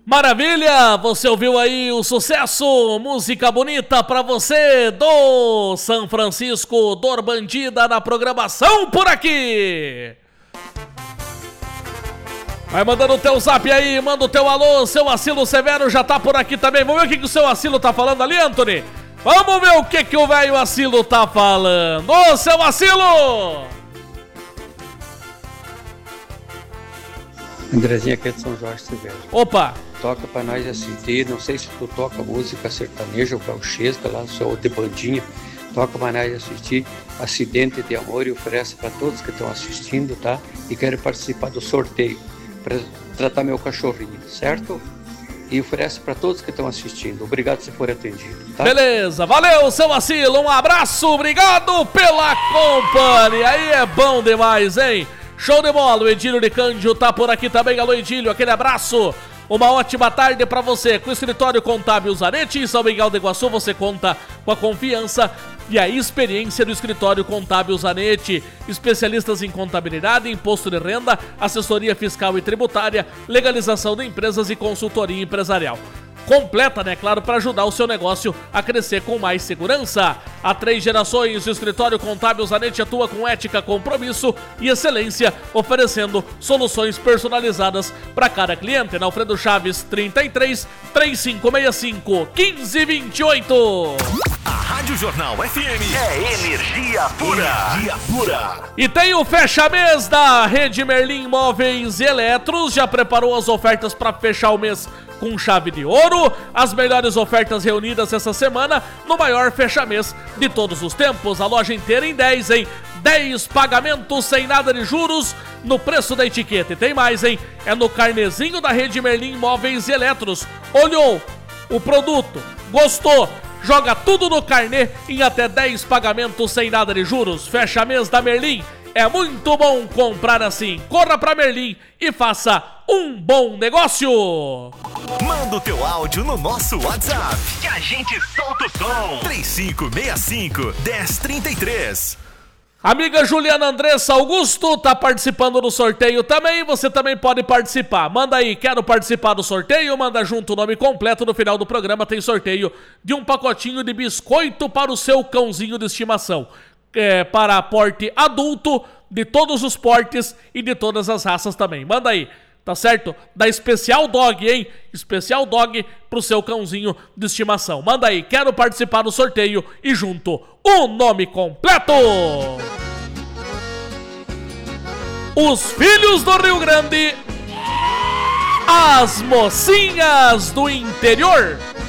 Maravilha! Você ouviu aí o sucesso, música bonita pra você do São Francisco, Dor Bandida na programação por aqui. Vai mandando o teu zap aí, manda o teu alô, seu Acilo Severo já tá por aqui também. Vamos ver o que o seu Acilo tá falando ali, Anthony? Vamos ver o que o velho Acilo tá falando. Ô, seu Acilo! Andrezinho aqui é de São Jorge Severo. Opa! Toca pra nós assistir, não sei se tu toca música sertaneja ou gauchesca lá, ou de bandinha. Toca pra nós assistir Acidente de Amor e oferece pra todos que estão assistindo, tá? E querem participar do sorteio pra tratar meu cachorrinho, certo? E oferece pra todos que estão assistindo. Obrigado se for atendido, tá? Beleza, valeu, seu Acilo, um abraço, obrigado pela companhia. Aí é bom demais, hein? Show de bola, o Edílio de Cândido tá por aqui também. Alô, Edílio, aquele abraço. Uma ótima tarde pra você. Com o Escritório Contábil Zanetti em São Miguel do Iguaçu, você conta com a confiança e a experiência do Escritório Contábil Zanetti. Especialistas em contabilidade, imposto de renda, assessoria fiscal e tributária, legalização de empresas e consultoria empresarial. Completa, né, claro, para ajudar o seu negócio a crescer com mais segurança. Há 3 gerações, o Escritório Contábil Zanetti atua com ética, compromisso e excelência, oferecendo soluções personalizadas para cada cliente. Na Alfredo Chaves, 33 3565 1528. A Rádio Jornal FM é energia pura. Energia pura. E tem o fecha-mês da Rede Merlin Móveis e Eletros. Já preparou as ofertas para fechar o mês com chave de ouro? As melhores ofertas reunidas essa semana no maior fecha-mês de todos os tempos. A loja inteira em 10, hein? 10 pagamentos sem nada de juros no preço da etiqueta. E tem mais, hein? É no carnezinho da Rede Merlin Móveis e Eletros. Olhou o produto, gostou, joga tudo no carnê em até 10 pagamentos sem nada de juros. Fecha-mês da Merlin. É muito bom comprar assim. Corra pra Merlin e faça um bom negócio. Manda o teu áudio no nosso WhatsApp que a gente solta o som. 3565-1033. Amiga Juliana Andressa Augusto tá participando do sorteio também. Você também pode participar. Manda aí, quero participar do sorteio. Manda junto o nome completo. No final do programa tem sorteio de um pacotinho de biscoito para o seu cãozinho de estimação. Para porte adulto, de todos os portes e de todas as raças também. Manda aí, tá certo? Da Especial Dog, hein? Especial Dog pro seu cãozinho de estimação. Manda aí, quero participar do sorteio e junto o nome completo. Os filhos do Rio Grande, as mocinhas do interior.